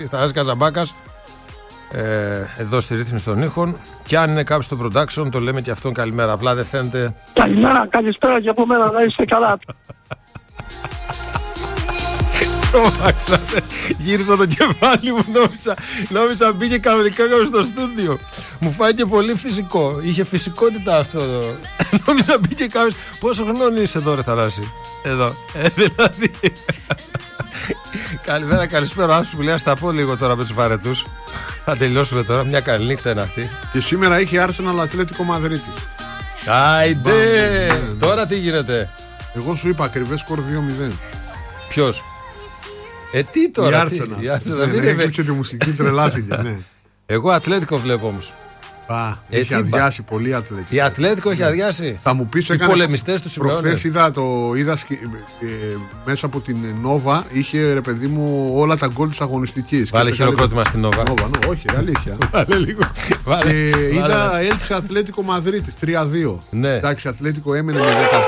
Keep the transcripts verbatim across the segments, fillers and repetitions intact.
Θανάσης Καζαμπάκας, ε, εδώ στη ρύθμιση των ήχων. Και αν είναι κάποιος στο production, το λέμε και αυτόν καλημέρα. Απλά δεν φαίνεται. Καλημέρα, καλησπέρα και από μένα, να είστε καλά. Γύρισα το κεφάλι μου, νόμιζα, νόμιζα μπήκε κανονικά στο στούντιο. Μου φάνηκε πολύ φυσικό. Είχε φυσικότητα αυτό. Νόμιζα μπήκε κάποιος. Πόσο χρόνο είσαι εδώ, ρε Θανάση? Εδώ. Ε, δηλαδή. Καλημέρα, καλησπέρα. Άσου που λέει, ας τα πω λίγο τώρα με τους βαρετούς. Θα τελειώσουμε τώρα. Μια καλή νύχτα είναι αυτή. Και σήμερα είχε Arsenal Ατλέτικο Μαδρίτης. Άιντε! Τώρα τι γίνεται? Εγώ σου είπα ακριβές σκορ δύο μηδέν. Ποιος? Ε, τι τώρα? Η Arsenal. Η Arsenal ναι, ναι, έκλεισε τη μουσική, τρελάθηκε. Ναι. Εγώ Ατλέτικο βλέπω όμως. Α, έχει αδειάσει πολύ Ατλέτικο. Η Ατλέτικο έχει αδειάσει. Θα μου πεις, οι έκανε... πολεμιστές του Σιμεώνε. Προχθές είδα, το, είδα ε, ε, μέσα από την Νόβα, είχε ρε παιδί μου όλα τα γκολ της αγωνιστικής. Βάλε χειροκρότημα στην Νόβα. Νόβα, ναι, όχι, ρε, αλήθεια. Βάλε λίγο. Βάλε, και βάλε, είδα Έλτσε Ατλέτικο Μαδρίτης τρία δύο. Ναι. Εντάξει, Ατλέτικο έμενε με δέκα.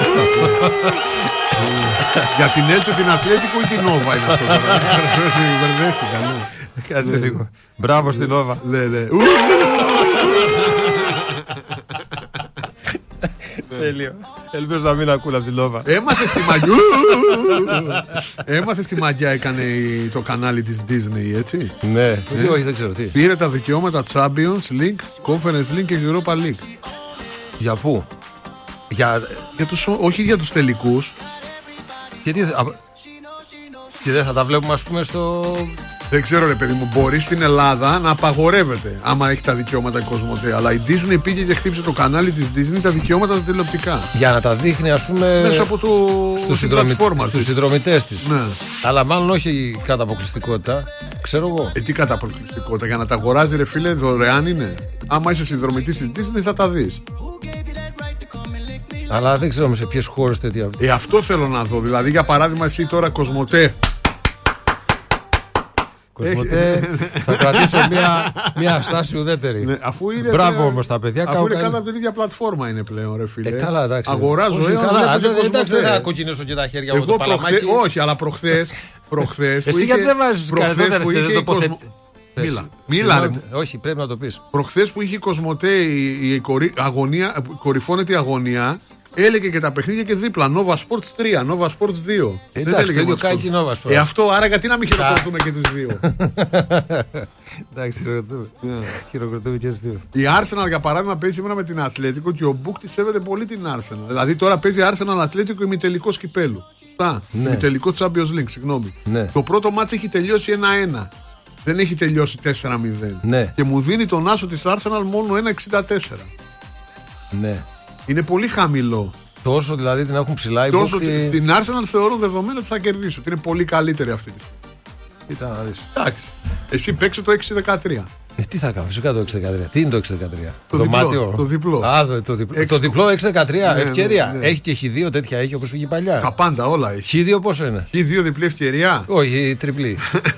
Για την Έλτσε, την Ατλέτικο ή την Νόβα είναι αυτό τώρα? Μπερδεύτηκα, ναι. Κάτσε λίγο. Μπράβο στην Νόβα. Ναι, ναι. Τέλειο. Ελπίζω να μην ακούνε από την Νόβα. Έμαθε στη μαγιά. Έμαθε στη μαγιά, έκανε το κανάλι της Disney, έτσι. Ναι, όχι, δεν ξέρω τι. Πήρε τα δικαιώματα Champions League, Conference League και Europa League. Για πού? Για... Για τους, όχι για τους τελικούς. Γιατί και δεν θα τα βλέπουμε, ας πούμε, στο... Δεν ξέρω, ρε παιδί μου, μπορεί στην Ελλάδα να απαγορεύεται άμα έχει τα δικαιώματα η Κοσμοτέ. Αλλά η Disney πήγε και χτύπησε το κανάλι της Disney τα δικαιώματα τα τηλεοπτικά. Για να τα δείχνει, ας πούμε, μέσα από το στους, συνδρομη... στους συνδρομητές της. Ναι. Αλλά μάλλον όχι κατά αποκλειστικότητα. Ξέρω εγώ. Ε, τι κατά αποκλειστικότητα? Για να τα αγοράζει, ρε φίλε, δωρεάν είναι. Άμα είσαι συνδρομητής της Disney θα τα δεις. Αλλά δεν ξέρω σε ποιες χώρες τέτοια. Ε, αυτό θέλω να δω. Δηλαδή, για παράδειγμα, εσύ τώρα Κοσμοτέ. Κοσμοτέ, θα κρατήσω μια, μια στάση ουδέτερη. Ναι, αφού είναι, μπράβο όμως τα παιδιά. Αφού είναι κάτω από την ίδια πλατφόρμα είναι πλέον, ρε φίλε. Ε, καλά, εντάξει. Αγοράζω, όχι, ε, καλά, εντάξει, δεν θα κοκκινήσω και τα χέρια μου το παλαμάκι. Όχι, αλλά προχθές. προχθές εσύ γιατί δεν βάζεις καλύτερα στην τοποθέτηση? Μίλα, μίλα. Όχι, πρέπει να το πεις. Προχθές που είχε η Κοσμοτέ η αγωνία, κορυφώνεται η αγωνία, έλεγε και τα παιχνίδια και δίπλα. Nova Sports τρία, Nova Sports δύο. Εντάξει, το ίδιο κάνει και η Nova Sports. Ε, αυτό, άρα γιατί να μην χειροκροτούμε και τους δύο? Εντάξει, χειροκροτούμε. Χειροκροτούμε και τους δύο. Η Arsenal, για παράδειγμα, παίζει σήμερα με την Ατλέτικο και ο Μπουκ τη σέβεται πολύ την Arsenal. Δηλαδή τώρα παίζει Arsenal Ατλέτικο ημιτελικός κυπέλου. Σωστά. Ναι. Ημιτελικό Champions League, συγγνώμη. Ναι. Το πρώτο μάτς έχει τελειώσει ένα ένα. Δεν έχει τελειώσει τέσσερα μηδέν. Ναι. Και μου δίνει τον άσο της Arsenal μόνο ένα εξήντα τέσσερα. Ναι. Είναι πολύ χαμηλό. Τόσο δηλαδή την έχουν ψηλά οι Τόσο μπούκτη... την Arsenal θεωρώ δεδομένο ότι θα κερδίσει. Ότι είναι πολύ καλύτερη αυτή τη στιγμή. Κοίτα να δεις. Εντάξει. Εσύ παίξε το έξι δεκατρία. Ε, τι θα κάνω, φυσικά το έξι δεκατρία. Τι είναι το έξι δεκατρία? Το, το διπλό. Το διπλό. Α, το διπλό. Έξι... Το διπλό έξι δεκατρία, ναι, ευκαιρία. Ναι, ναι. Έχει και έχει δύο τέτοια, έχει όπως πήγε παλιά. Τα πάντα, όλα έχει. Χι δύο πόσο είναι? Χι δύο διπλή ευκαιρία. Όχι, τριπλή.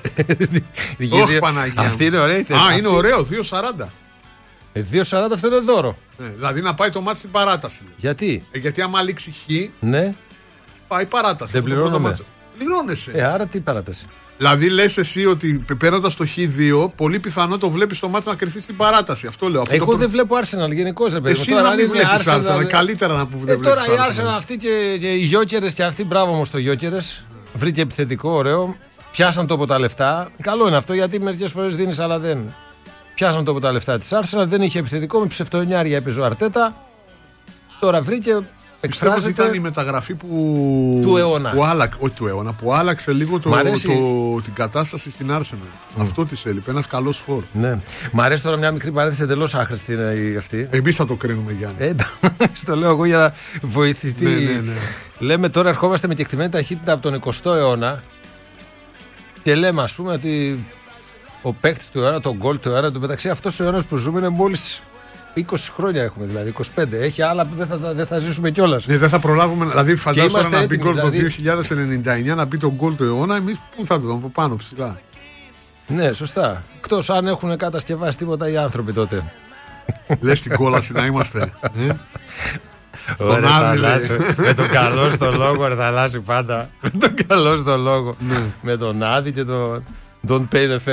Όχι, Παναγία. Αυτή είναι ωραία. Α, αυτή... είναι ωραίο, δύο σαράντα. Ε, δύο σαράντα αυτό είναι δώρο. Ναι, δηλαδή να πάει το μάτι στην παράταση. Γιατί? Ε, γιατί άμα λήξει χ, ναι. πάει παράταση. Δεν πληρώνομαι. Πληρώνεσαι. Ε, άρα τι παράταση? Δηλαδή λες εσύ ότι παίρνοντας το χ δύο, πολύ πιθανό το βλέπεις το μάτι να κρυφθεί στην παράταση. Αυτό λέω. Αυτό εγώ το... δεν βλέπω Arsenal γενικώς, ρε παιδί. Εσύ τώρα να μην βλέπεις Arsenal. Arsenal. Καλύτερα να που δεν ε, τώρα βλέπεις η Arsenal αυτή και, και οι Γιόκερες και αυτοί, μπράβο όμως το Γιόκερες. Βρήκε επιθετικό, ωραίο. Πιάσαν το από τα λεφτά. Καλό είναι αυτό γιατί μερικές φορές δίνεις, αλλά δεν. Πιάσαν το από τα λεφτά της Arsenal. Δεν είχε επιθετικό, με ψευτονιάρια έπαιζε ο Αρτέτα. Τώρα βρήκε. Πιστεύω ότι ήταν η μεταγραφή που... του αιώνα. Που άλλαξε, όχι του αιώνα, που άλλαξε λίγο το, το, την κατάσταση στην Arsenal. Mm. Αυτό της έλειπε, ένας καλός φόρ. Ναι. Μ' αρέσει τώρα μια μικρή παρένθεση, εντελώς άχρηστη είναι αυτή. Εμείς θα το κρίνουμε, Γιάννη. Ε, το λέω εγώ για να βοηθηθεί. Ναι, ναι, ναι. Λέμε τώρα ερχόμαστε με κεκτημένη ταχύτητα από τον εικοστό αιώνα και λέμε ας πούμε ότι ο παίκτης του αιώνα, τον γκολ του αιώνα, του μεταξύ αυτός ο αιώνας που ζούμε είναι μόλις είκοσι χρόνια έχουμε, δηλαδή είκοσι πέντε. Έχει άλλα που δεν θα, δεν θα ζήσουμε κιόλας. Ναι, δεν θα προλάβουμε. Δηλαδή, φαντάζομαι να μπει γκολ δηλαδή... το δύο χιλιάδες ενενήντα εννιά, να μπει τον γκολ του αιώνα. Εμείς πού θα το δούμε, από πάνω ψηλά. Ναι, σωστά. Εκτός αν έχουν κατασκευάσει τίποτα οι άνθρωποι τότε. Λες την κόλαση να είμαστε. Ε? Ωραία, Θαλάσση, με τον καλό στο λόγο, ρε Θαλάσση πάντα. Με τον καλό στο λόγο. Ναι. Με τον Άδη και τον. Don't pay the